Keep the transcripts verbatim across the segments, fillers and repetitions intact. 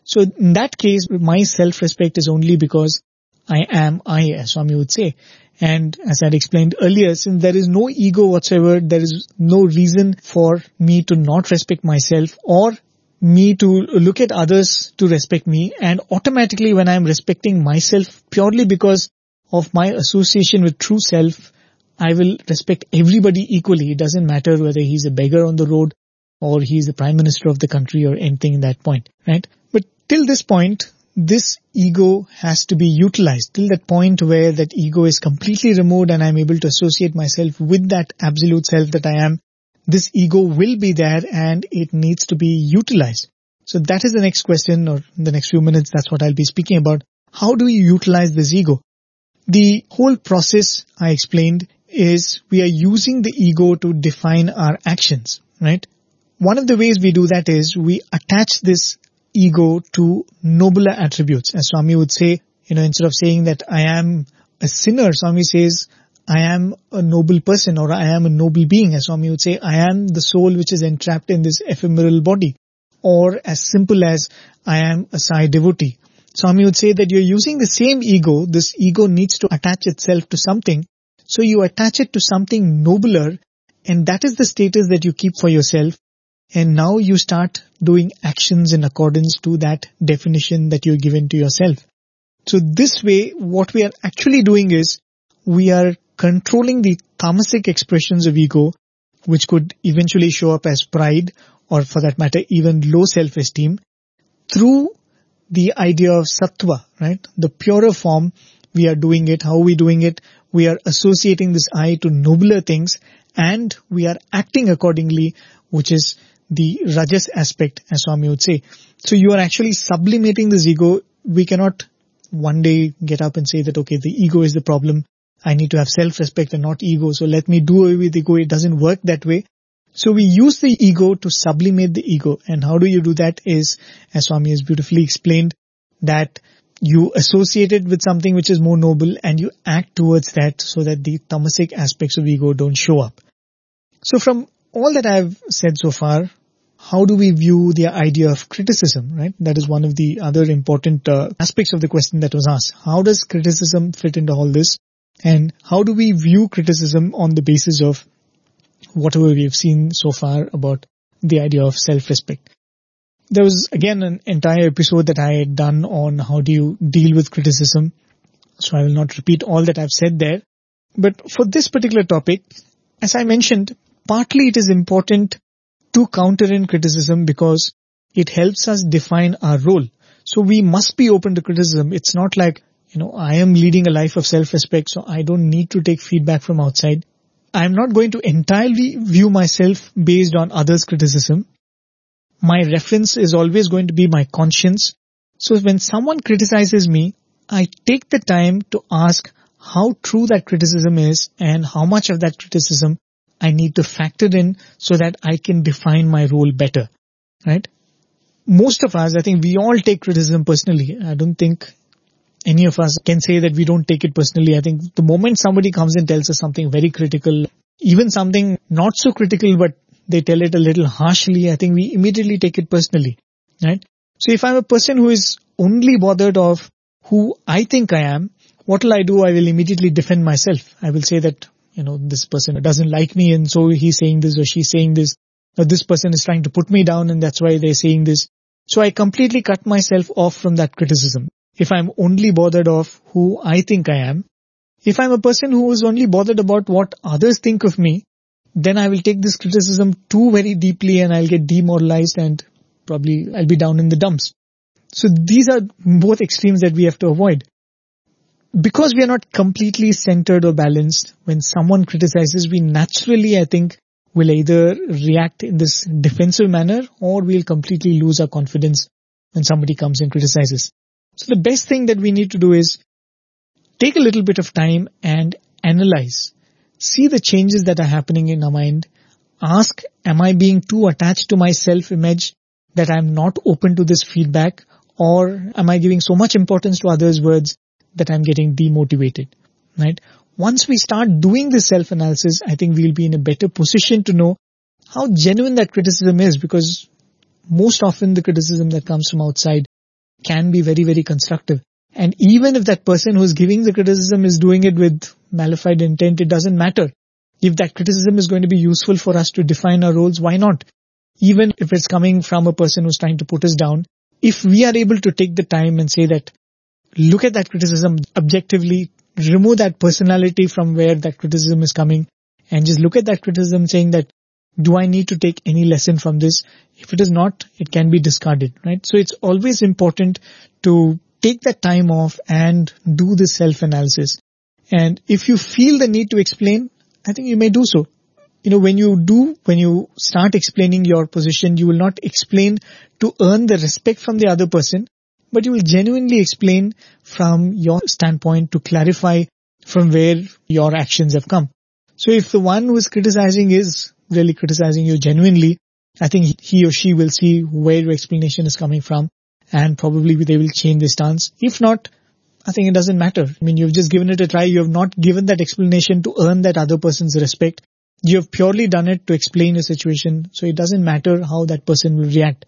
So in that case, my self-respect is only because I am I, as Swami would say. And as I had explained earlier, since there is no ego whatsoever, there is no reason for me to not respect myself or me to look at others to respect me. And automatically when I am respecting myself purely because of my association with true self, I will respect everybody equally. It doesn't matter whether he's a beggar on the road or he's the prime minister of the country or anything in that point, right? But till this point, this ego has to be utilized. Till that point where that ego is completely removed and I'm able to associate myself with that absolute self that I am, this ego will be there and it needs to be utilized. So that is the next question, or in the next few minutes, that's what I'll be speaking about. How do we utilize this ego? The whole process I explained is we are using the ego to define our actions, right? One of the ways we do that is we attach this ego to nobler attributes. As Swami would say, you know, instead of saying that I am a sinner, Swami says, I am a noble person, or I am a noble being. As Swami would say, I am the soul which is entrapped in this ephemeral body. Or as simple as, I am a Sai devotee. Swami would say that you're using the same ego. This ego needs to attach itself to something. So you attach it to something nobler, and that is the status that you keep for yourself. And now you start doing actions in accordance to that definition that you've given to yourself. So this way, what we are actually doing is, we are controlling the tamasic expressions of ego, which could eventually show up as pride, or for that matter, even low self-esteem, through the idea of sattva, right? The purer form, we are doing it. How are we doing it? We are associating this I to nobler things, and we are acting accordingly, which is the rajas aspect, as Swami would say. So you are actually sublimating this ego. We cannot one day get up and say that, okay, the ego is the problem. I need to have self-respect and not ego. So let me do away with ego. It doesn't work that way. So we use the ego to sublimate the ego. And how do you do that is, as Swami has beautifully explained, that you associate it with something which is more noble and you act towards that so that the tamasic aspects of ego don't show up. So from all that I've said so far, how do we view the idea of criticism, right? That is one of the other important uh, aspects of the question that was asked. How does criticism fit into all this? And how do we view criticism on the basis of whatever we have seen so far about the idea of self-respect? There was again an entire episode that I had done on how do you deal with criticism. So I will not repeat all that I've said there. But for this particular topic, as I mentioned, partly it is important to counter in criticism because it helps us define our role. So we must be open to criticism. It's not like, you know, I am leading a life of self-respect, so I don't need to take feedback from outside. I'm not going to entirely view myself based on others' criticism. My reference is always going to be my conscience. So when someone criticizes me, I take the time to ask how true that criticism is and how much of that criticism I need to factor in so that I can define my role better, right? Most of us, I think we all take criticism personally. I don't think any of us can say that we don't take it personally. I think the moment somebody comes and tells us something very critical, even something not so critical, but they tell it a little harshly, I think we immediately take it personally, right? So if I'm a person who is only bothered of who I think I am, what will I do? I will immediately defend myself. I will say that, you know, this person doesn't like me and so he's saying this or she's saying this, or this person is trying to put me down and that's why they're saying this. So I completely cut myself off from that criticism. If I'm only bothered of who I think I am, if I'm a person who is only bothered about what others think of me, then I will take this criticism too very deeply and I'll get demoralized and probably I'll be down in the dumps. So these are both extremes that we have to avoid. Because we are not completely centered or balanced, when someone criticizes, we naturally, I think, will either react in this defensive manner or we'll completely lose our confidence when somebody comes and criticizes. So the best thing that we need to do is take a little bit of time and analyze. See the changes that are happening in our mind. Ask, am I being too attached to my self-image that I'm not open to this feedback? Or am I giving so much importance to others' words that I'm getting demotivated, right? Once we start doing this self-analysis, I think we'll be in a better position to know how genuine that criticism is, because most often the criticism that comes from outside can be very, very constructive. And even if that person who's giving the criticism is doing it with malified intent, it doesn't matter. If that criticism is going to be useful for us to define our roles, why not? Even if it's coming from a person who's trying to put us down, if we are able to take the time and say that, look at that criticism objectively, remove that personality from where that criticism is coming, and just look at that criticism saying that, do I need to take any lesson from this? If it is not, it can be discarded, right? So it's always important to take that time off and do this self-analysis. And if you feel the need to explain, I think you may do so. You know, when you do, when you start explaining your position, you will not explain to earn the respect from the other person, but you will genuinely explain from your standpoint to clarify from where your actions have come. So if the one who is criticizing is really criticizing you genuinely, I think he or she will see where your explanation is coming from, and probably they will change their stance. If not, I think it doesn't matter. I mean, you've just given it a try. You have not given that explanation to earn that other person's respect. You have purely done it to explain a situation. So it doesn't matter how that person will react.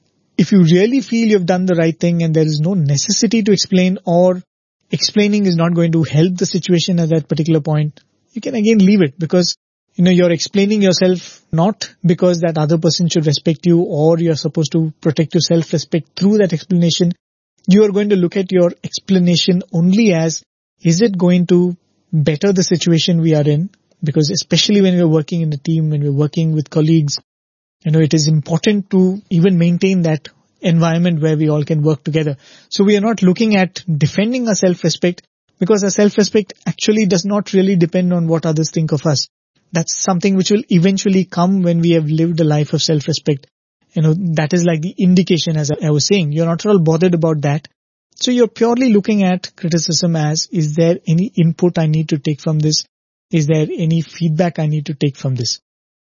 If you really feel you've done the right thing and there is no necessity to explain, or explaining is not going to help the situation at that particular point, you can again leave it, because you know, you're explaining yourself not because that other person should respect you, or you're supposed to protect your self-respect through that explanation. You are going to look at your explanation only as, is it going to better the situation we are in? Because especially when we're working in a team, when we're working with colleagues, you know, it is important to even maintain that environment where we all can work together. So we are not looking at defending our self-respect, because our self-respect actually does not really depend on what others think of us. That's something which will eventually come when we have lived a life of self-respect. You know, that is like the indication, as I was saying. You're not at all bothered about that. So you're purely looking at criticism as, is there any input I need to take from this? Is there any feedback I need to take from this?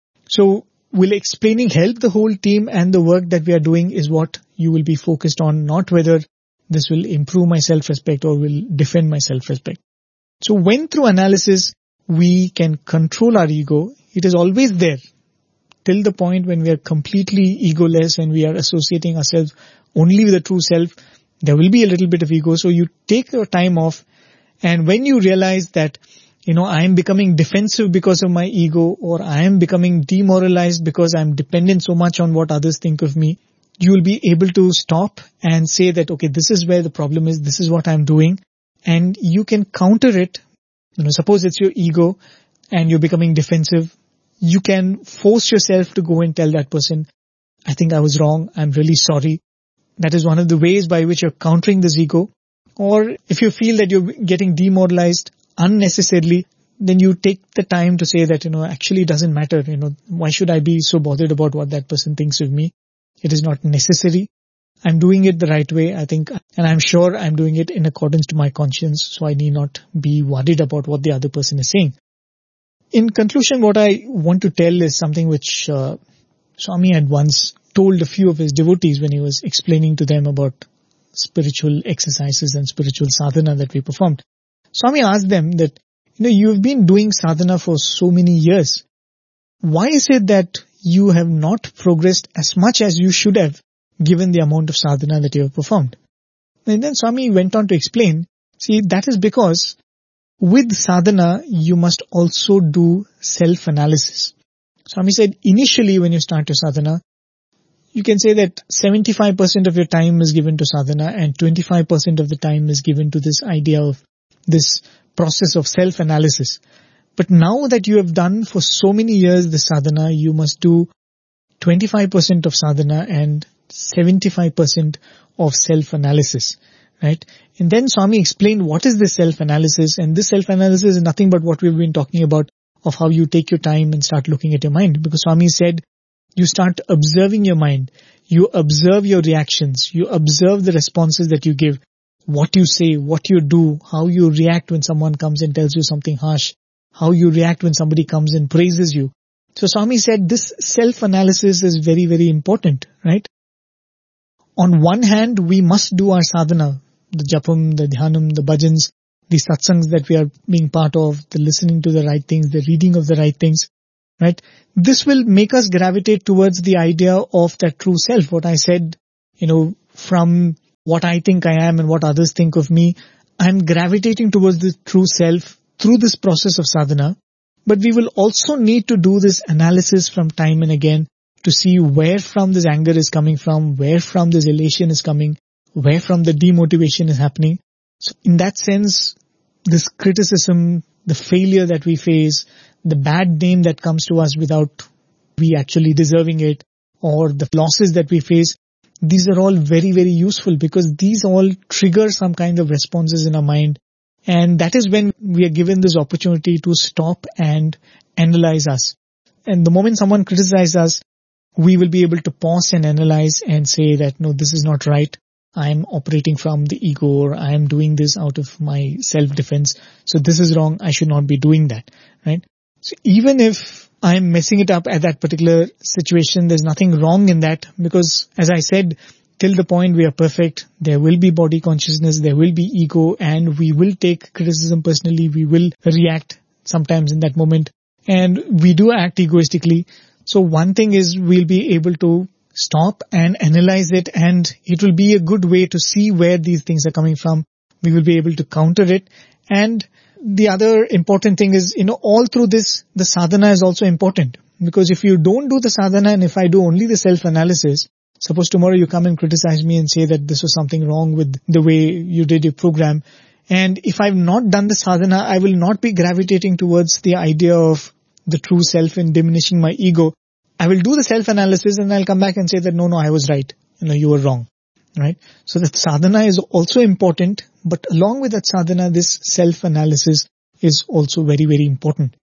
So will explaining help the whole team and the work that we are doing is what you will be focused on, not whether this will improve my self-respect or will defend my self-respect. So when through analysis we can control our ego, it is always there till the point when we are completely egoless and we are associating ourselves only with the true self. There will be a little bit of ego. So you take your time off, and when you realize that, you know, I am becoming defensive because of my ego, or I am becoming demoralized because I am dependent so much on what others think of me, you will be able to stop and say that, okay, this is where the problem is. This is what I'm doing. And you can counter it. You know, suppose it's your ego and you're becoming defensive. You can force yourself to go and tell that person, I think I was wrong. I'm really sorry. That is one of the ways by which you're countering this ego. Or if you feel that you're getting demoralized unnecessarily, then you take the time to say that, you know, actually it doesn't matter. You know, why should I be so bothered about what that person thinks of me? It is not necessary. I'm doing it the right way, I think, and I'm sure I'm doing it in accordance to my conscience, so I need not be worried about what the other person is saying. In conclusion, what I want to tell is something which uh, Swami had once told a few of his devotees when he was explaining to them about spiritual exercises and spiritual sadhana that we performed. Swami asked them that, you know, you've been doing sadhana for so many years. Why is it that you have not progressed as much as you should have, given the amount of sadhana that you have performed? And then Swami went on to explain, see, that is because with sadhana, you must also do self-analysis. Swami said, initially when you start your sadhana, you can say that seventy-five percent of your time is given to sadhana and twenty-five percent of the time is given to this idea of this process of self-analysis. But now that you have done for so many years the sadhana, you must do twenty-five percent of sadhana and seventy-five percent of self-analysis, right? And then Swami explained what is this self-analysis, and this self-analysis is nothing but what we've been talking about, of how you take your time and start looking at your mind. Because Swami said, you start observing your mind, you observe your reactions, you observe the responses that you give, what you say, what you do, how you react when someone comes and tells you something harsh, how you react when somebody comes and praises you. So Swami said this self-analysis is very, very important, right? On one hand, we must do our sadhana, the japam, the dhyanam, the bhajans, the satsangs that we are being part of, the listening to the right things, the reading of the right things, right? This will make us gravitate towards the idea of that true self. What I said, you know, from what I think I am and what others think of me. I'm gravitating towards the true self through this process of sadhana. But we will also need to do this analysis from time and again to see where from this anger is coming from, where from this elation is coming, where from the demotivation is happening. So in that sense, this criticism, the failure that we face, the bad name that comes to us without we actually deserving it, or the losses that we face, these are all very, very useful because these all trigger some kind of responses in our mind. And that is when we are given this opportunity to stop and analyze us. And the moment someone criticizes us, we will be able to pause and analyze and say that, no, this is not right. I am operating from the ego, or I am doing this out of my self-defense. So this is wrong. I should not be doing that, right? So even if I am messing it up at that particular situation, there's nothing wrong in that because, as I said, till the point we are perfect, there will be body consciousness, there will be ego, and we will take criticism personally. We will react sometimes in that moment, and we do act egoistically. So one thing is we'll be able to stop and analyze it, and it will be a good way to see where these things are coming from. We will be able to counter it. And the other important thing is, you know, all through this, the sadhana is also important. Because if you don't do the sadhana and if I do only the self-analysis, suppose tomorrow you come and criticize me and say that this was something wrong with the way you did your program. And if I've not done the sadhana, I will not be gravitating towards the idea of the true self and diminishing my ego. I will do the self-analysis and I'll come back and say that no, no, I was right. You know, you were wrong. Right? So that sadhana is also important, but along with that sadhana, this self-analysis is also very, very important.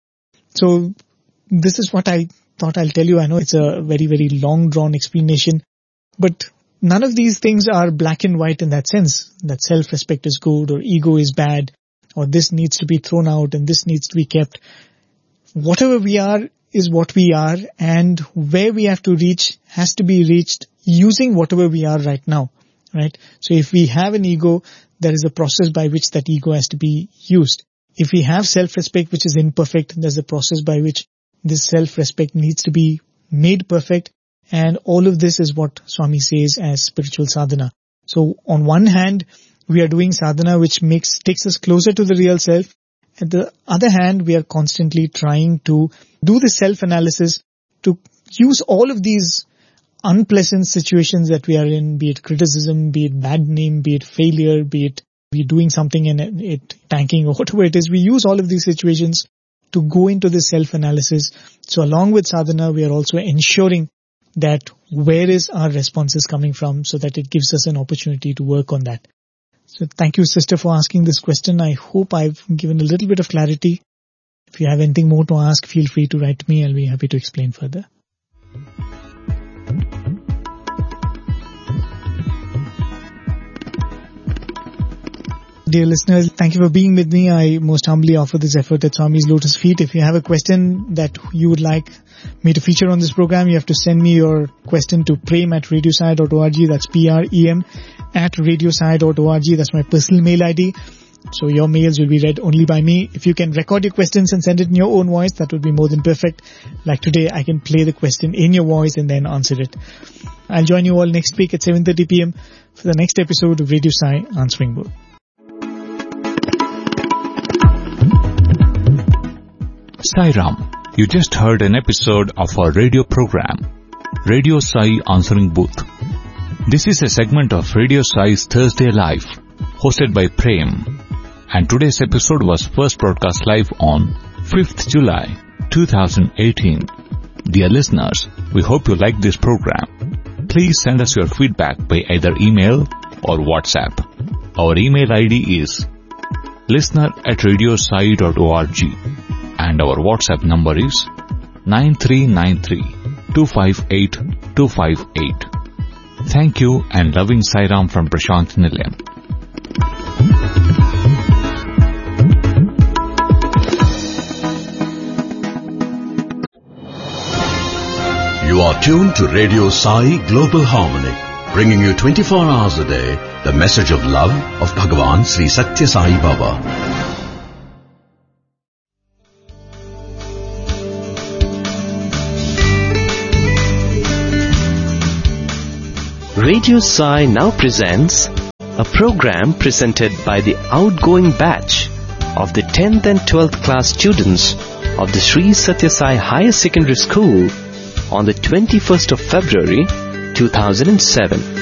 So this is what I thought I'll tell you. I know it's a very, very long drawn explanation, but none of these things are black and white in that sense, that self-respect is good or ego is bad, or this needs to be thrown out and this needs to be kept. Whatever we are is what we are, and where we have to reach has to be reached using whatever we are right now. Right? So if we have an ego, there is a process by which that ego has to be used. If we have self-respect which is imperfect, there's a process by which this self-respect needs to be made perfect. And all of this is what Swami says as spiritual sadhana. So on one hand, we are doing sadhana which makes takes us closer to the real self. At the other hand, we are constantly trying to do the self-analysis to use all of these unpleasant situations that we are in, be it criticism, be it bad name, be it failure, be it we doing something and it tanking or whatever it is. We use all of these situations to go into the self-analysis. So along with sadhana, we are also ensuring that where is our responses coming from so that it gives us an opportunity to work on that. So thank you, sister, for asking this question. I hope I've given a little bit of clarity. If you have anything more to ask, feel free to write to me. I'll be happy to explain further. Dear listeners, thank you for being with me. I most humbly offer this effort at Swami's Lotus Feet. If you have a question that you would like me to feature on this program, you have to send me your question to prem at radiosai dot org. That's P R E M at radiosai dot org. That's my personal mail I D. So your mails will be read only by me. If you can record your questions and send it in your own voice, that would be more than perfect. Like today, I can play the question in your voice and then answer it. I'll join you all next week at seven thirty p.m. for the next episode of Radio Sai Answering Both. Sai Ram, you just heard an episode of our radio program, Radio Sai Answering Booth. This is a segment of Radio Sai's Thursday Live, hosted by Prem. And today's episode was first broadcast live on fifth July twenty eighteen. Dear listeners, we hope you like this program. Please send us your feedback by either email or WhatsApp. Our email I D is listener at radiosai dot org. And our WhatsApp number is nine three nine three, two five eight, two five eight. Thank you and loving Sai Ram from Prashant Nilayam. You are tuned to Radio Sai Global Harmony, bringing you twenty-four hours a day the message of love of Bhagavan Sri Satya Sai Baba. Radio Sai now presents a program presented by the outgoing batch of the tenth and twelfth class students of the Sri Satya Sai Higher Secondary School on the twenty-first of February two thousand seven.